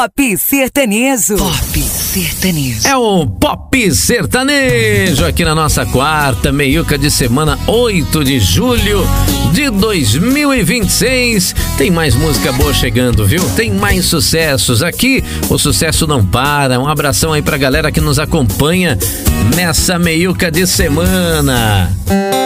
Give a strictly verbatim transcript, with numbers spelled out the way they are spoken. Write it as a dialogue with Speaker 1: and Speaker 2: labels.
Speaker 1: Pop Sertanejo.
Speaker 2: Pop Sertanejo.
Speaker 3: É o Pop Sertanejo aqui na nossa quarta meiuca de semana, oito de julho de dois mil e vinte e seis. Tem mais música boa chegando, viu? Tem mais sucessos aqui. O sucesso não para. Um abração aí pra galera que nos acompanha nessa meiuca de semana.